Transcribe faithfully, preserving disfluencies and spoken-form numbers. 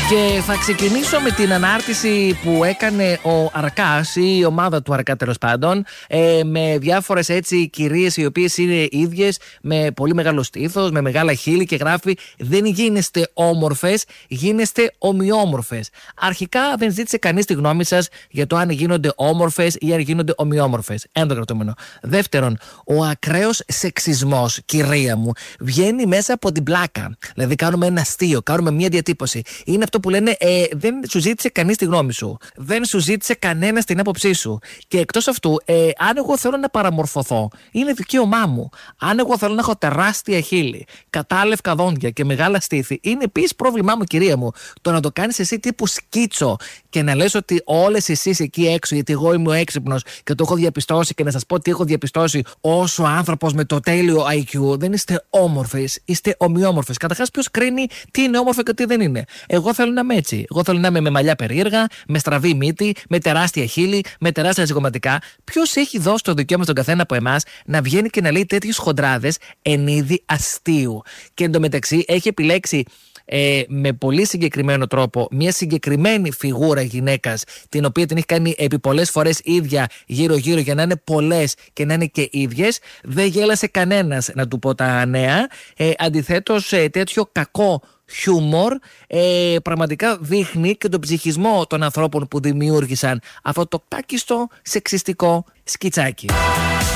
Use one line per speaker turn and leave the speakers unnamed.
Και θα ξεκινήσω με την ανάρτηση που έκανε ο Αρκάς ή η ομάδα του Αρκά, τέλος πάντων, ε, με διάφορες έτσι κυρίες οι οποίες είναι ίδιες, με πολύ μεγάλο στήθος, με μεγάλα χείλη, και γράφει: δεν γίνεστε όμορφες, γίνεστε ομοιόμορφες. Αρχικά δεν ζήτησε κανείς τη γνώμη σας για το αν γίνονται όμορφες ή αν γίνονται ομοιόμορφες. Ένα το κρατούμενο. Δεύτερον, ο ακραίος σεξισμός, κυρία μου, βγαίνει μέσα από την πλάκα. Δηλαδή, κάνουμε ένα αστείο, κάνουμε μια διατύπωση. Είναι αυτό που λένε, ε, δεν σου ζήτησε κανείς τη γνώμη σου. Δεν σου ζήτησε κανένας την άποψή σου. Και εκτός αυτού, ε, αν εγώ θέλω να παραμορφωθώ, είναι δικαίωμά μου. Αν εγώ θέλω να έχω τεράστια χείλη, κατάλευκα δόντια και μεγάλα στήθη, είναι επίσης πρόβλημά μου, κυρία μου. Το να το κάνεις εσύ τύπου σκίτσο και να λες ότι όλες εσείς εκεί έξω, γιατί εγώ είμαι ο έξυπνος και το έχω διαπιστώσει, και να σας πω τι έχω διαπιστώσει ως ο άνθρωπος με το τέλειο άι κιου, δεν είστε όμορφες, είστε ομοιόμορφες. Καταρχάς, ποιος κρίνει τι είναι όμορφο και τι δεν είναι? Εγώ θέλω να είμαι έτσι. Εγώ θέλω να είμαι με μαλλιά περίεργα, με στραβή μύτη, με τεράστια χείλη, με τεράστια ζυγωματικά. Ποιος έχει δώσει το δικαίωμα στον καθένα από εμάς να βγαίνει και να λέει τέτοιες χοντράδες εν είδη αστείου? Και εντωμεταξύ έχει επιλέξει Ε, με πολύ συγκεκριμένο τρόπο μια συγκεκριμένη φιγούρα γυναίκας, την οποία την έχει κάνει επί πολλές φορές ίδια γύρω-γύρω για να είναι πολλές και να είναι και ίδιες. Δεν γέλασε κανένας, να του πω τα νέα. Ε, αντιθέτως, ε, τέτοιο κακό χιούμορ ε, πραγματικά δείχνει και τον ψυχισμό των ανθρώπων που δημιούργησαν αυτό το κάκιστο σεξιστικό σκιτσάκι.